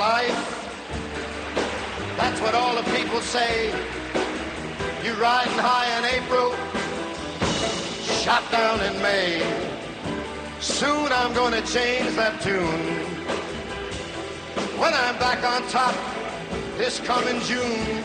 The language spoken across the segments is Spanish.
life. That's what all the people say. You riding high in April, shot down in May. Soon I'm gonna change that tune. When I'm back on top this coming June.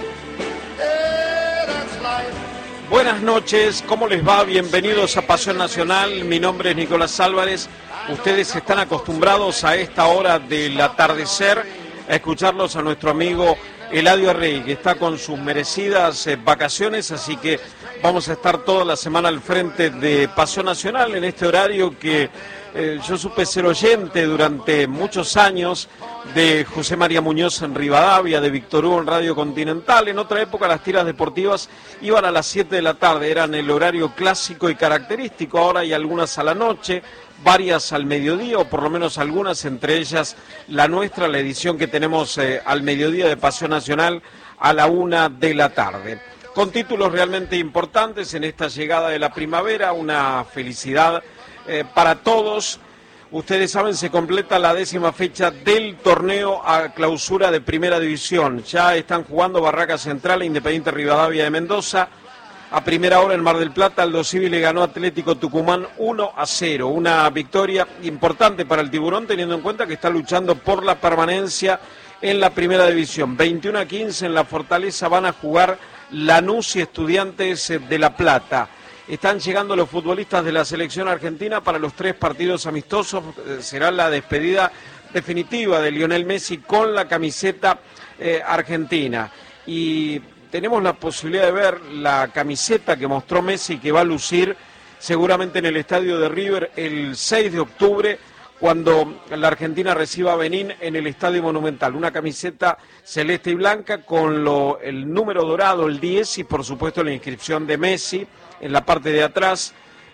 Yeah, that's life. Buenas noches, ¿cómo les va? Bienvenidos a Pasión Nacional, mi nombre es Nicolás Álvarez. Ustedes están acostumbrados a esta hora del atardecer a escucharlos a nuestro amigo Eladio Rey, que está con sus merecidas vacaciones, así que vamos a estar toda la semana al frente de Pasión Nacional en este horario que yo supe ser oyente durante muchos años de José María Muñoz en Rivadavia, de Víctor Hugo en Radio Continental. En otra época las tiras deportivas iban a las 7 de la tarde, eran el horario clásico y característico. Ahora hay algunas a la noche, varias al mediodía, o por lo menos algunas, entre ellas la nuestra, la edición que tenemos al mediodía de Pasión Nacional a la 1 de la tarde. Con títulos realmente importantes en esta llegada de la primavera, una felicidad para todos. Ustedes saben, se completa la 10ª fecha del torneo a clausura de Primera División. Ya están jugando Barraca Central e Independiente Rivadavia de Mendoza. A primera hora en Mar del Plata, Aldo Civi le ganó a Atlético Tucumán 1-0. Una victoria importante para el Tiburón, teniendo en cuenta que está luchando por la permanencia en la Primera División. 21-15 en la Fortaleza van a jugar Lanús y Estudiantes de La Plata. Están llegando los futbolistas de la selección argentina para los 3 partidos amistosos. Será la despedida definitiva de Lionel Messi con la camiseta argentina. Y tenemos la posibilidad de ver la camiseta que mostró Messi, que va a lucir seguramente en el estadio de River el 6 de octubre, cuando la Argentina reciba a Benín en el Estadio Monumental. Una camiseta celeste y blanca con el número dorado, el 10, y por supuesto la inscripción de Messi en la parte de atrás,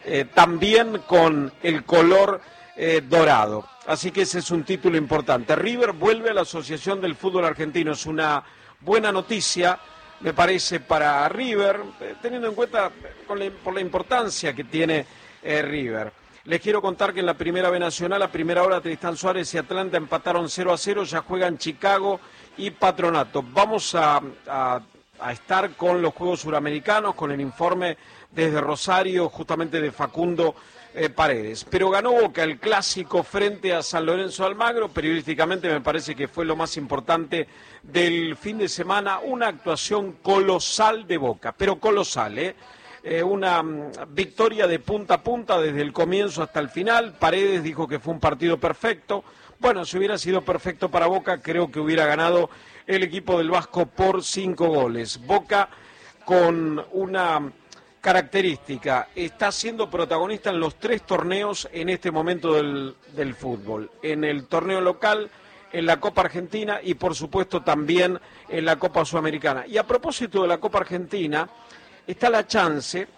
también con el color dorado. Así que ese es un título importante. River vuelve a la Asociación del Fútbol Argentino. Es una buena noticia, me parece, para River, teniendo en cuenta por la importancia que tiene River. Les quiero contar que en la Primera B Nacional, a primera hora, Tristán Suárez y Atlanta empataron 0-0, ya juegan Chicago y Patronato. Vamos a estar con los Juegos Suramericanos, con el informe desde Rosario, justamente de Facundo Paredes. Pero ganó Boca el clásico frente a San Lorenzo de Almagro. Periodísticamente me parece que fue lo más importante del fin de semana, una actuación colosal de Boca, pero colosal, una victoria de punta a punta desde el comienzo hasta el final. Paredes dijo que fue un partido perfecto. Bueno, si hubiera sido perfecto para Boca, creo que hubiera ganado el equipo del Vasco por 5 goles. Boca, con una característica, está siendo protagonista en los 3 torneos en este momento del fútbol. En el torneo local, en la Copa Argentina y por supuesto también en la Copa Sudamericana. Y a propósito de la Copa Argentina, está la chance,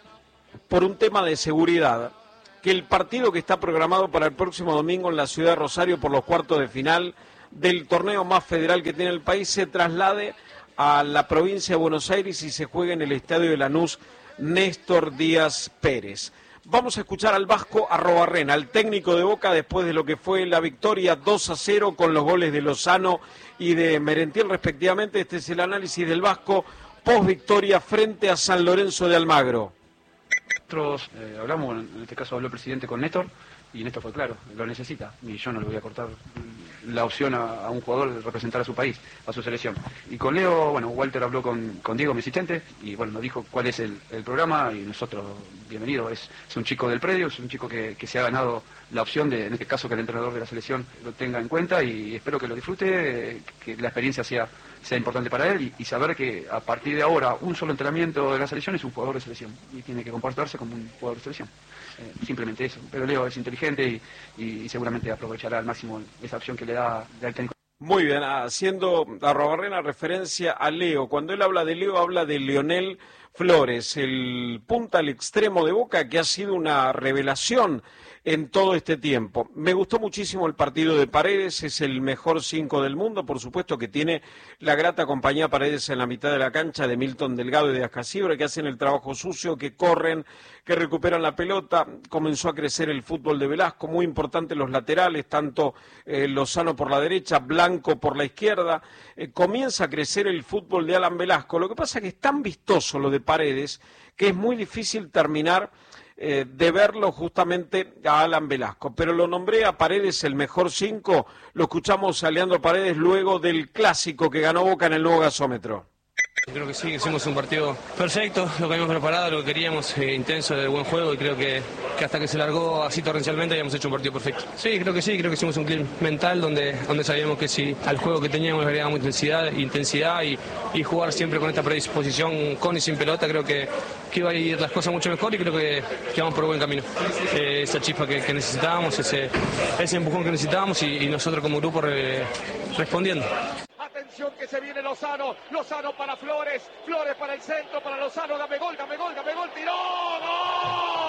por un tema de seguridad, que el partido que está programado para el próximo domingo en la ciudad de Rosario por los cuartos de final del torneo más federal que tiene el país se traslade a la provincia de Buenos Aires y se juegue en el estadio de Lanús Néstor Díaz Pérez. Vamos a escuchar al Vasco Arrobarrena, al técnico de Boca, después de lo que fue la victoria 2-0 con los goles de Lozano y de Merentiel respectivamente. Este es el análisis del Vasco post victoria frente a San Lorenzo de Almagro. Nosotros hablamos, en este caso habló el presidente con Néstor, y Néstor fue claro, lo necesita, y yo no le voy a cortar la opción a un jugador de representar a su país, a su selección. Y con Leo, bueno, Walter habló con Diego, mi asistente, y bueno, nos dijo cuál es el programa, y nosotros, bienvenido, es un chico del predio, es un chico que se ha ganado la opción de, en este caso, que el entrenador de la selección lo tenga en cuenta, y espero que lo disfrute, que la experiencia sea importante para él, y saber que a partir de ahora un solo entrenamiento de la selección es un jugador de selección, y tiene que comportarse como un jugador de selección. Simplemente eso, pero Leo es inteligente y seguramente aprovechará al máximo esa opción que le da el técnico. Muy bien, haciendo Arrobarrena referencia a Leo. Cuando él habla de Leo, habla de Lionel Flores, el punta al extremo de Boca, que ha sido una revelación en todo este tiempo. Me gustó muchísimo el partido de Paredes, es el mejor 5 del mundo, por supuesto que tiene la grata compañía Paredes en la mitad de la cancha de Milton Delgado y de Ascasibra, que hacen el trabajo sucio, que corren, que recuperan la pelota. Comenzó a crecer el fútbol de Velasco, muy importante los laterales, tanto Lozano por la derecha, Blanco por la izquierda. Comienza a crecer el fútbol de Alan Velasco. Lo que pasa es que es tan vistoso lo de Paredes que es muy difícil terminar de verlo justamente a Alan Velasco, pero lo nombré a Paredes el mejor 5, lo escuchamos a Leandro Paredes luego del clásico que ganó Boca en el nuevo gasómetro. Creo que sí, hicimos un partido perfecto, lo que habíamos preparado, lo que queríamos, intenso, de buen juego, y creo que hasta que se largó así torrencialmente habíamos hecho un partido perfecto. Sí, creo que hicimos un clima mental donde sabíamos que si al juego que teníamos le agregábamos intensidad y jugar siempre con esta predisposición con y sin pelota, creo que iba a ir las cosas mucho mejor, y creo que vamos por buen camino. Esa chispa que necesitábamos, ese empujón que necesitábamos, y nosotros como grupo respondiendo. Atención que se viene Lozano para Flores para el centro, para Lozano, dame gol, tiró, ¡gol!